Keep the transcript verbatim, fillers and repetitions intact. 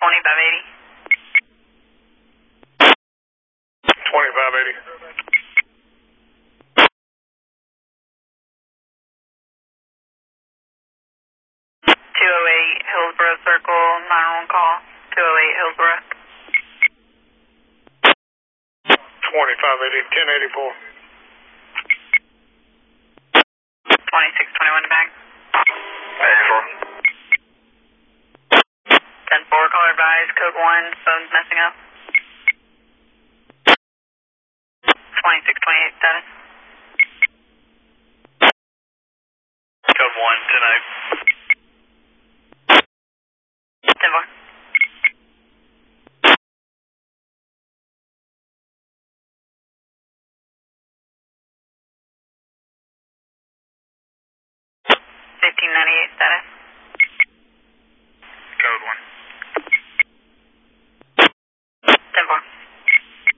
twenty-five eighty. twenty-five eighty. two oh eight Hillsborough Circle, nine one one call. two oh eight Hillsborough. twenty-five eighty, ten eighty-four. twenty-six twenty-one to bag. eighty-four. ten four, caller advised, code one, phone's messing up.